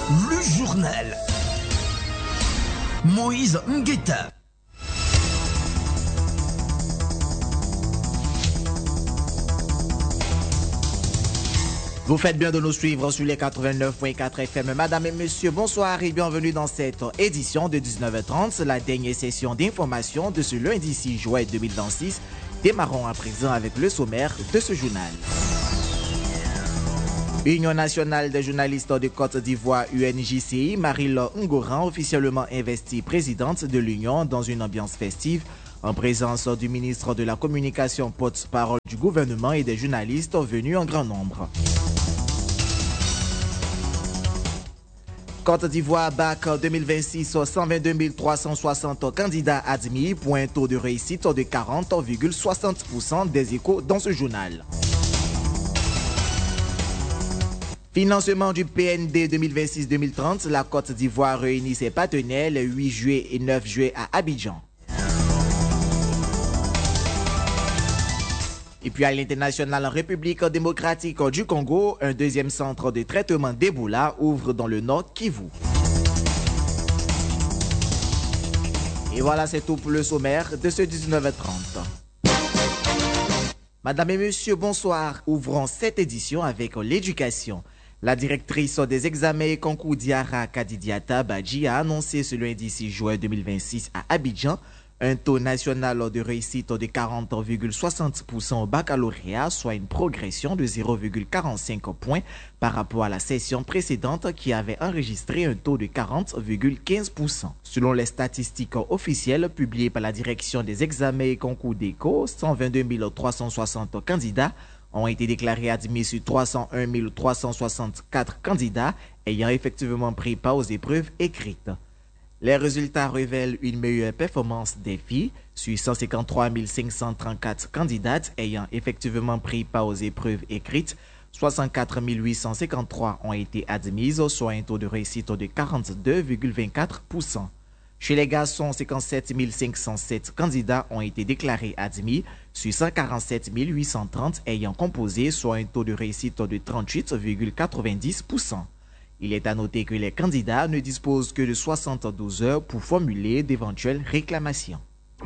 Le journal. Moïse Ngueta. Vous faites bien de nous suivre sur les 89.4 FM. Madame et messieurs, bonsoir et bienvenue dans cette édition de 19h30, la dernière session d'information de ce lundi 6 juin 2026. Démarrons à présent avec le sommaire de ce journal. Union nationale des journalistes de Côte d'Ivoire, UNJCI, Marie-Laure Ngoran, officiellement investie présidente de l'Union dans une ambiance festive, en présence du ministre de la Communication, porte-parole du gouvernement et des journalistes venus en grand nombre. Côte d'Ivoire, BAC 2026, 122 360 candidats admis pour un taux de réussite de 40,60% des échos dans ce journal. Financement du PND 2026-2030, la Côte d'Ivoire réunit ses partenaires le 8 juillet et 9 juillet à Abidjan. Et puis à l'international, en République démocratique du Congo, un deuxième centre de traitement d'Ebola ouvre dans le nord Kivu. Et voilà, c'est tout pour le sommaire de ce 19h30. Madame et messieurs, bonsoir. Ouvrons cette édition avec l'éducation. La directrice des examens et concours Diara Kadidiata Badji a annoncé ce lundi 6 juin 2026 à Abidjan un taux national de réussite de 40,60% au baccalauréat, soit une progression de 0,45 points par rapport à la session précédente qui avait enregistré un taux de 40,15%. Selon les statistiques officielles publiées par la direction des examens et concours d'ECO, 122 360 candidats ont été déclarés admis sur 301 364 candidats ayant effectivement pris part aux épreuves écrites. Les résultats révèlent une meilleure performance des filles sur 153 534 candidates ayant effectivement pris part aux épreuves écrites. 64 853 ont été admises, soit un taux de réussite de 42,24%. Chez les garçons, 57 507 candidats ont été déclarés admis sur 147 830 ayant composé, soit un taux de réussite de 38,90%. Il est à noter que les candidats ne disposent que de 72 heures pour formuler d'éventuelles réclamations.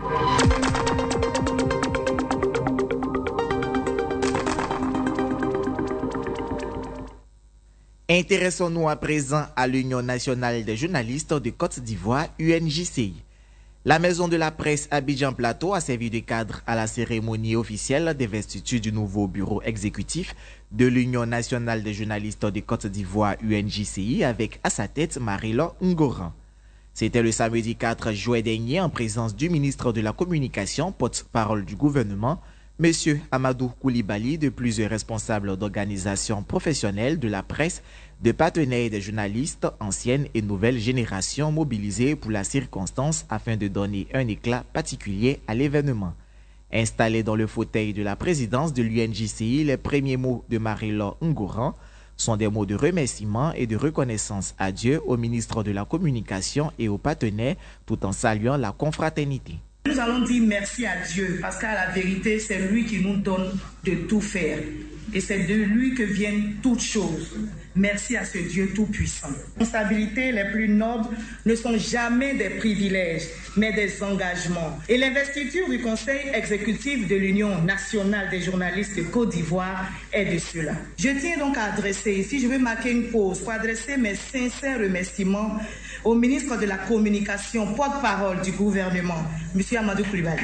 Intéressons-nous à présent à l'Union nationale des journalistes de Côte d'Ivoire, UNJCI. La Maison de la Presse Abidjan Plateau a servi de cadre à la cérémonie officielle d'investiture du nouveau bureau exécutif de l'Union nationale des journalistes de Côte d'Ivoire, UNJCI, avec à sa tête Marie-Laure Ngoran. C'était le samedi 4 juin dernier en présence du ministre de la Communication, porte-parole du gouvernement, M. Amadou Koulibaly, de plusieurs responsables d'organisations professionnelles de la presse, de partenaires des journalistes, anciennes et nouvelles générations mobilisées pour la circonstance afin de donner un éclat particulier à l'événement. Installé dans le fauteuil de la présidence de l'UNJCI, les premiers mots de Marie-Laure Ngoran sont des mots de remerciement et de reconnaissance à Dieu, au ministre de la Communication et aux partenaires, tout en saluant la confraternité. Nous allons dire merci à Dieu parce qu'à la vérité, c'est lui qui nous donne de tout faire. Et c'est de lui que viennent toutes choses. Merci à ce Dieu tout-puissant. Les responsabilités les plus nobles ne sont jamais des privilèges, mais des engagements. Et l'investiture du Conseil exécutif de l'Union nationale des journalistes de Côte d'Ivoire est de cela. Je tiens donc à adresser ici, je vais marquer une pause pour adresser mes sincères remerciements au ministre de la Communication, porte-parole du gouvernement, M. Amadou Koulibaly.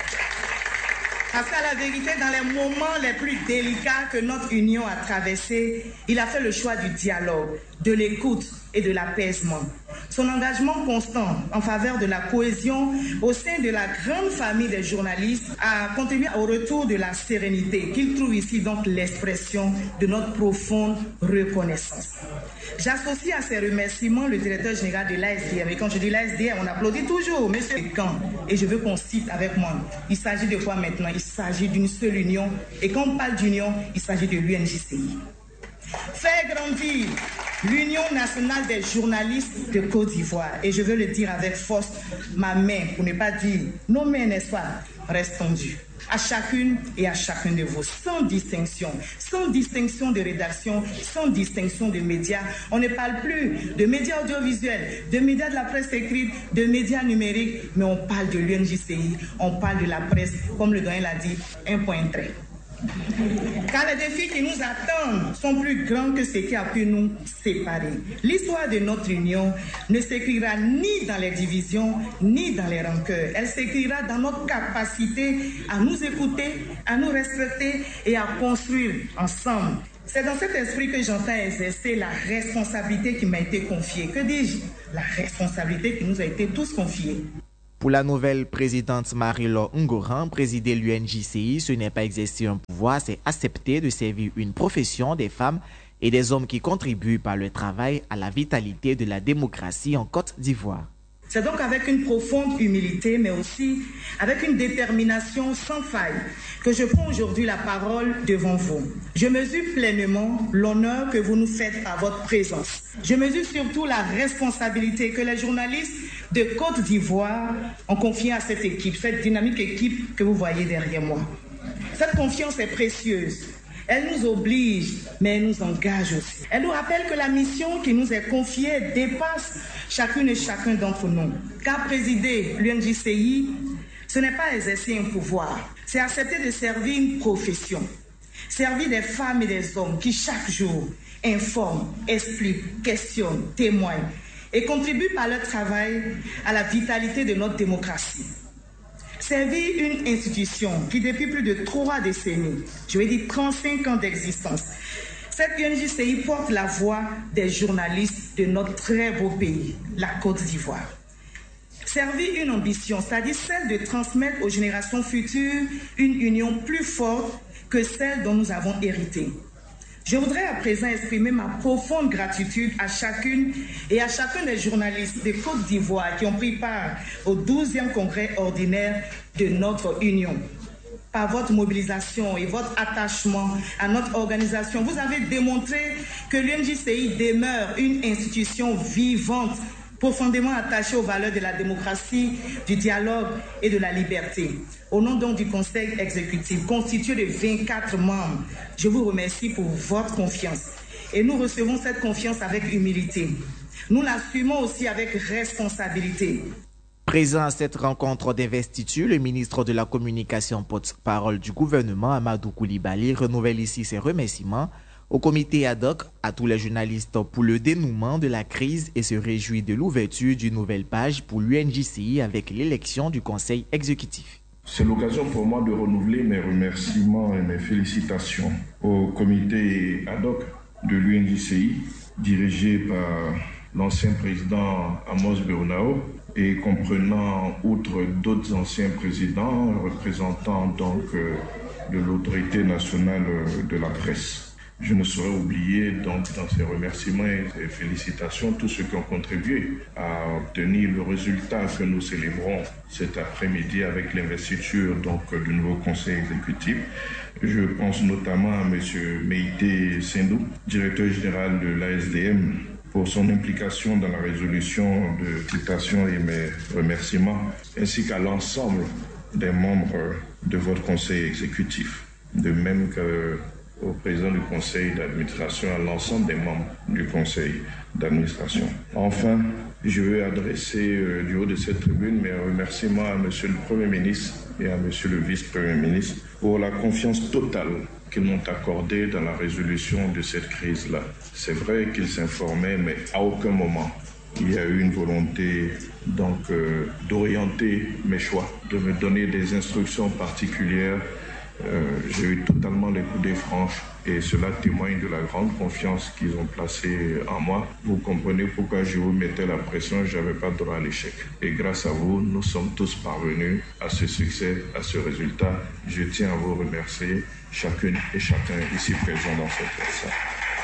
Parce qu'à la vérité, dans les moments les plus délicats que notre union a traversés, il a fait le choix du dialogue, de l'écoute et de l'apaisement. Son engagement constant en faveur de la cohésion au sein de la grande famille des journalistes a contribué au retour de la sérénité, qu'il trouve ici donc l'expression de notre profonde reconnaissance. J'associe à ces remerciements le directeur général de l'ASDM. Et quand je dis l'ASDM, on applaudit toujours, monsieur Khan. Et je veux qu'on cite avec moi. Il s'agit de quoi maintenant? Il s'agit d'une seule union. Et quand on parle d'union, il s'agit de l'UNJCI. Faire grandir l'Union nationale des journalistes de Côte d'Ivoire, et je veux le dire avec force, ma main, pour ne pas dire nos mains, n'est-ce pas, reste tendue à chacune et à chacun de vous, sans distinction de rédaction, sans distinction de médias. On ne parle plus de médias audiovisuels, de médias de la presse écrite, de médias numériques, mais on parle de l'UNJCI, on parle de la presse, comme le doyen l'a dit, un point trait. Car les défis qui nous attendent sont plus grands que ce qui a pu nous séparer. L'histoire de notre union ne s'écrira ni dans les divisions, ni dans les rancœurs. Elle s'écrira dans notre capacité à nous écouter, à nous respecter et à construire ensemble. C'est dans cet esprit que j'entends exercer la responsabilité qui m'a été confiée. Que dis-je? La responsabilité qui nous a été tous confiée. Pour la nouvelle présidente Marie-Laure Ngoran, présider l'UNJCI, ce n'est pas exercer un pouvoir, c'est accepter de servir une profession des femmes et des hommes qui contribuent par leur travail à la vitalité de la démocratie en Côte d'Ivoire. C'est donc avec une profonde humilité, mais aussi avec une détermination sans faille, que je prends aujourd'hui la parole devant vous. Je mesure pleinement l'honneur que vous nous faites par votre présence. Je mesure surtout la responsabilité que les journalistes de Côte d'Ivoire ont confiée à cette équipe, cette dynamique équipe que vous voyez derrière moi. Cette confiance est précieuse. Elle nous oblige, mais elle nous engage aussi. Elle nous rappelle que la mission qui nous est confiée dépasse chacune et chacun d'entre nous. Car présider l'UNJCI, ce n'est pas exercer un pouvoir, c'est accepter de servir une profession. Servir des femmes et des hommes qui chaque jour informent, expliquent, questionnent, témoignent et contribuent par leur travail à la vitalité de notre démocratie. Servir une institution qui, depuis plus de 3 décennies, je vais dire 35 ans d'existence, cette UNJCI porte la voix des journalistes de notre très beau pays, la Côte d'Ivoire. Servir une ambition, c'est-à-dire celle de transmettre aux générations futures une union plus forte que celle dont nous avons hérité. Je voudrais à présent exprimer ma profonde gratitude à chacune et à chacun des journalistes de Côte d'Ivoire qui ont pris part au 12e congrès ordinaire de notre Union. Par votre mobilisation et votre attachement à notre organisation, vous avez démontré que l'UNJCI demeure une institution vivante, profondément attachée aux valeurs de la démocratie, du dialogue et de la liberté. Au nom donc du Conseil exécutif, constitué de 24 membres, je vous remercie pour votre confiance. Et nous recevons cette confiance avec humilité. Nous l'assumons aussi avec responsabilité. Présent à cette rencontre d'investiture, le ministre de la Communication porte-parole du gouvernement, Amadou Coulibaly, renouvelle ici ses remerciements au comité ad hoc, à tous les journalistes pour le dénouement de la crise et se réjouit de l'ouverture d'une nouvelle page pour l'UNJCI avec l'élection du Conseil exécutif. C'est l'occasion pour moi de renouveler mes remerciements et mes félicitations au comité ad hoc de l'UNJCI, dirigé par l'ancien président Amos Beounao et comprenant, outre d'autres anciens présidents, représentant donc de l'autorité nationale de la presse. Je ne saurais oublier donc dans ces remerciements et ces félicitations tous ceux qui ont contribué à obtenir le résultat que nous célébrons cet après-midi avec l'investiture donc du nouveau conseil exécutif. Je pense notamment à M. Meïté Sendou, directeur général de l'ASDM, pour son implication dans la résolution de citation et mes remerciements, ainsi qu'à l'ensemble des membres de votre conseil exécutif, de même qu'au président du conseil d'administration, à l'ensemble des membres du conseil d'administration. Enfin, je veux adresser du haut de cette tribune mes remerciements à Monsieur le Premier ministre et à Monsieur le Vice-Premier ministre pour la confiance totale qu'ils m'ont accordée dans la résolution de cette crise-là. C'est vrai qu'ils s'informaient, mais à aucun moment il y a eu une volonté donc d'orienter mes choix, de me donner des instructions particulières. J'ai eu totalement les coudées franches et cela témoigne de la grande confiance qu'ils ont placée en moi. Vous comprenez pourquoi je vous mettais la pression, je n'avais pas droit à l'échec. Et grâce à vous, nous sommes tous parvenus à ce succès, à ce résultat. Je tiens à vous remercier, chacune et chacun ici présent dans cette personne.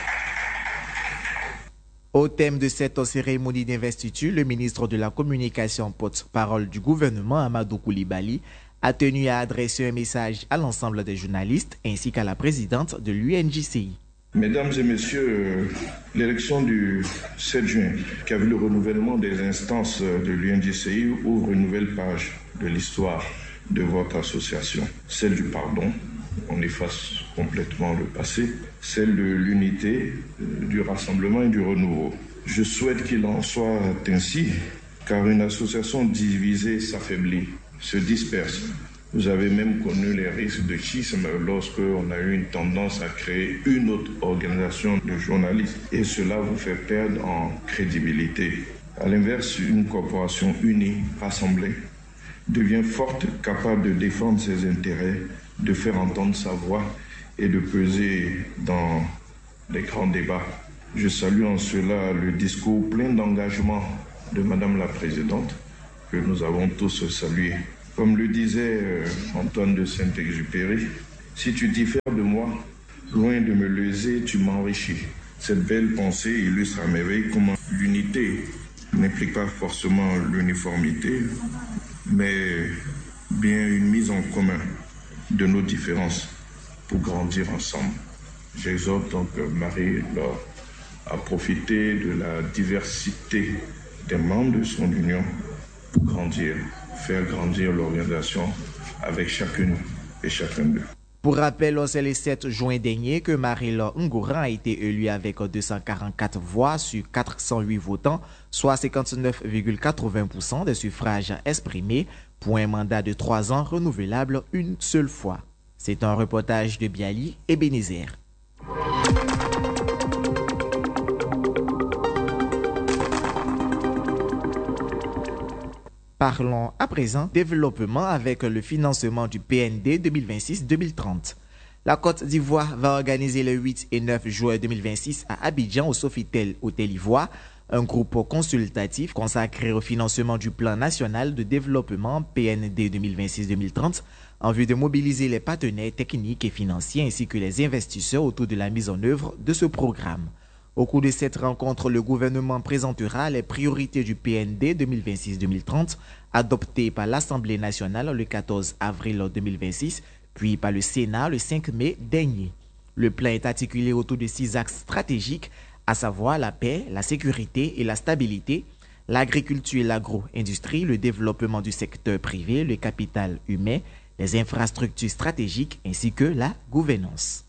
Au thème de cette cérémonie d'investiture, le ministre de la Communication porte-parole du gouvernement, Amadou Coulibaly, a tenu à adresser un message à l'ensemble des journalistes ainsi qu'à la présidente de l'UNJCI. Mesdames et messieurs, l'élection du 7 juin, qui a vu le renouvellement des instances de l'UNJCI, ouvre une nouvelle page de l'histoire de votre association, celle du pardon. On efface complètement le passé, celle de l'unité, du rassemblement et du renouveau. Je souhaite qu'il en soit ainsi, car une association divisée s'affaiblit, se disperse. Vous avez même connu les risques de schisme lorsque on a eu une tendance à créer une autre organisation de journalistes, et cela vous fait perdre en crédibilité. À l'inverse, une corporation unie, rassemblée, devient forte, capable de défendre ses intérêts, de faire entendre sa voix et de peser dans les grands débats. Je salue en cela le discours plein d'engagement de Madame la Présidente, que nous avons tous salué. Comme le disait Antoine de Saint-Exupéry, si tu diffères de moi, loin de me léser, tu m'enrichis. Cette belle pensée illustre à merveille comment l'unité n'implique pas forcément l'uniformité, mais bien une mise en commun de nos différences pour grandir ensemble. J'exhorte donc Marie-Laure à profiter de la diversité des membres de son union pour grandir, faire grandir l'organisation avec chacune et chacun d'eux. Pour rappel, c'est le 7 juin dernier que Marie-Laure Ngouran a été élue avec 244 voix sur 408 votants, soit 59,80% des suffrages exprimés pour un mandat de 3 ans renouvelable une seule fois. C'est un reportage de Biali et Bénézer. Parlons à présent développement avec le financement du PND 2026-2030. La Côte d'Ivoire va organiser le 8 et 9 juin 2026 à Abidjan au Sofitel Hôtel Ivoire un groupe consultatif consacré au financement du plan national de développement PND 2026-2030 en vue de mobiliser les partenaires techniques et financiers ainsi que les investisseurs autour de la mise en œuvre de ce programme. Au cours de cette rencontre, le gouvernement présentera les priorités du PND 2026-2030 adoptées par l'Assemblée nationale le 14 avril 2026, puis par le Sénat le 5 mai dernier. Le plan est articulé autour de 6 axes stratégiques, à savoir la paix, la sécurité et la stabilité, l'agriculture et l'agro-industrie, le développement du secteur privé, le capital humain, les infrastructures stratégiques ainsi que la gouvernance.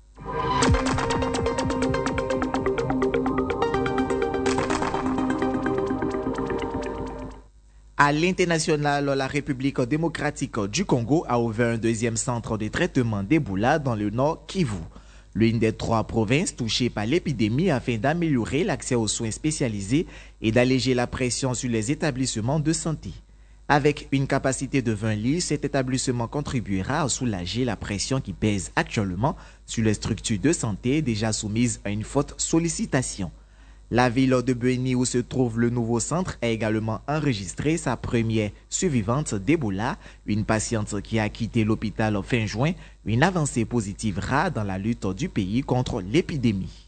À l'international, la République démocratique du Congo a ouvert un deuxième centre de traitement d'Ebola dans le nord Kivu, l'une des 3 provinces touchées par l'épidémie afin d'améliorer l'accès aux soins spécialisés et d'alléger la pression sur les établissements de santé. Avec une capacité de 20 lits, cet établissement contribuera à soulager la pression qui pèse actuellement sur les structures de santé déjà soumises à une forte sollicitation. La ville de Beni où se trouve le nouveau centre a également enregistré sa première survivante d'Ebola, une patiente qui a quitté l'hôpital fin juin, une avancée positive rare dans la lutte du pays contre l'épidémie.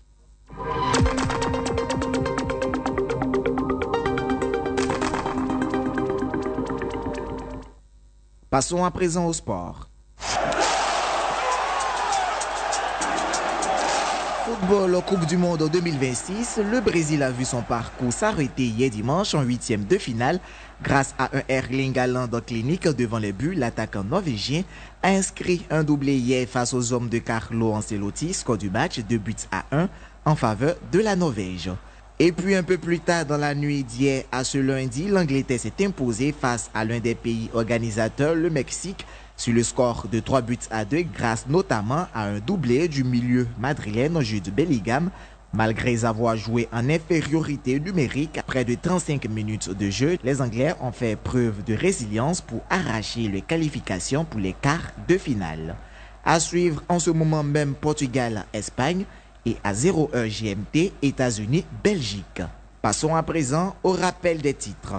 Passons à présent au sport. Football Coupe du Monde 2026, le Brésil a vu son parcours s'arrêter hier dimanche en 8e de finale. Grâce à un Erling Haaland clinique devant les buts, l'attaquant norvégien a inscrit un doublé hier face aux hommes de Carlo Ancelotti, score du match 2-1 en faveur de la Norvège. Et puis un peu plus tard dans la nuit d'hier à ce lundi, l'Angleterre s'est imposée face à l'un des pays organisateurs, le Mexique, sur le score de 3-2 grâce notamment à un doublé du milieu madrilène Jude Bellingham. Malgré avoir joué en infériorité numérique, près de 35 minutes de jeu, les Anglais ont fait preuve de résilience pour arracher les qualifications pour les quarts de finale. À suivre en ce moment même Portugal-Espagne et à 0h GMT États-Unis-Belgique. Passons à présent au rappel des titres.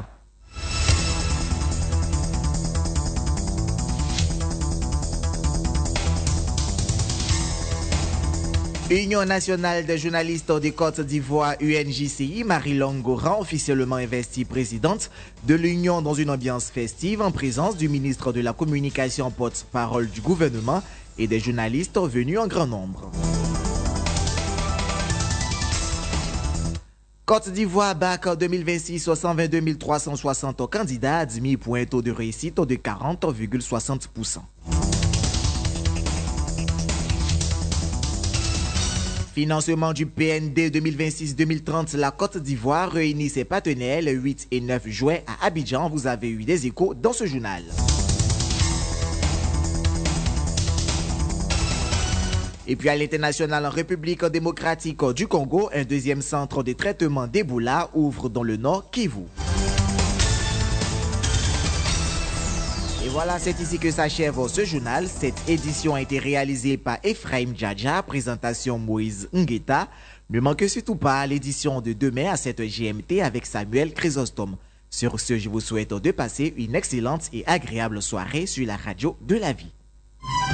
Union nationale des journalistes de Côte d'Ivoire, UNJCI, Marie-Laure Ngouran, officiellement investie présidente de l'Union dans une ambiance festive en présence du ministre de la Communication, porte-parole du gouvernement et des journalistes venus en grand nombre. Côte d'Ivoire, BAC 2026, 122 360 candidats admis pour un taux de réussite de 40,60%. Financement du PND 2026-2030, la Côte d'Ivoire réunit ses partenaires le 8 et 9 juin à Abidjan. Vous avez eu des échos dans ce journal. Et puis à l'international, en République démocratique du Congo, un deuxième centre de traitement d'Ebola ouvre dans le nord Kivu. Et voilà, c'est ici que s'achève ce journal. Cette édition a été réalisée par Ephraim Djadja, présentation Moïse Ngueta. Ne manquez surtout pas l'édition de demain à 7 GMT avec Samuel Chrysostome. Sur ce, je vous souhaite de passer une excellente et agréable soirée sur la radio de la vie.